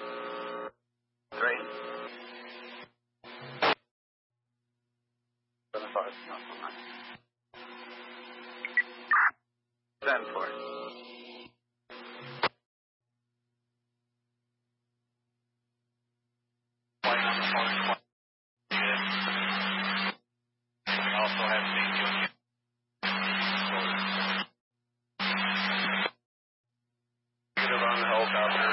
3. 75, Council 9. 10 4. Plane on the phone. We also have seen you. Get it on the helicopter.